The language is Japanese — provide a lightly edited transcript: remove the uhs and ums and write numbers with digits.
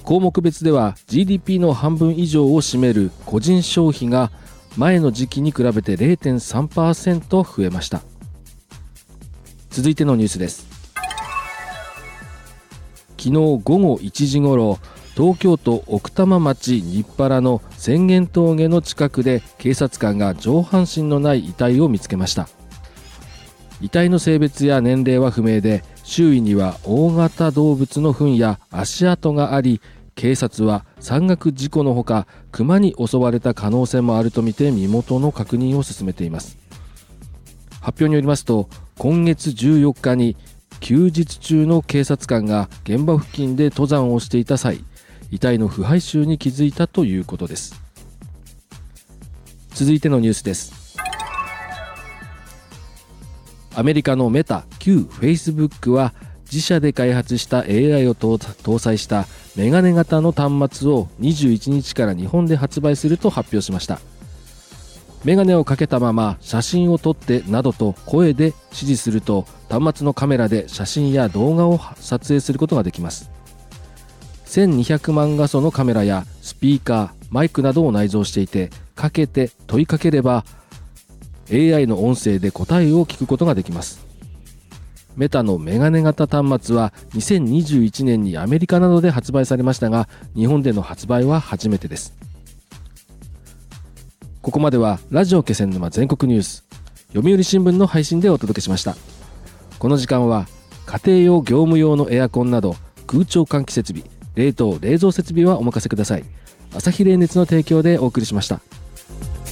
項目別では GDP の半分以上を占める個人消費が前の時期に比べて 0.3% 増えました。続いてのニュースです。昨日午後1時ごろ、東京都奥多摩町日原の浅間峠の近くで警察官が上半身のない遺体を見つけました。遺体の性別や年齢は不明で、周囲には大型動物の糞や足跡があり、警察は山岳事故のほか熊に襲われた可能性もあるとみて身元の確認を進めています。発表によりますと、今月14日に休日中の警察官が現場付近で登山をしていた際、遺体の腐敗臭に気づいたということです。続いてのニュースです。アメリカのメタ旧 Facebook は自社で開発した AI を搭載したメガネ型の端末を21日から日本で発売すると発表しました。メガネをかけたまま写真を撮ってなどと声で指示すると、端末のカメラで写真や動画を撮影することができます。1200万画素のカメラやスピーカー、マイクなどを内蔵していて、かけて問いかければ AI の音声で答えを聞くことができます。メタのメガネ型端末は2021年にアメリカなどで発売されましたが、日本での発売は初めてです。ここまではラジオ気仙沼全国ニュース、読売新聞の配信でお届けしました。この時間は家庭用業務用のエアコンなど空調換気設備、冷凍・冷蔵設備はお任せください。朝日冷熱の提供でお送りしました。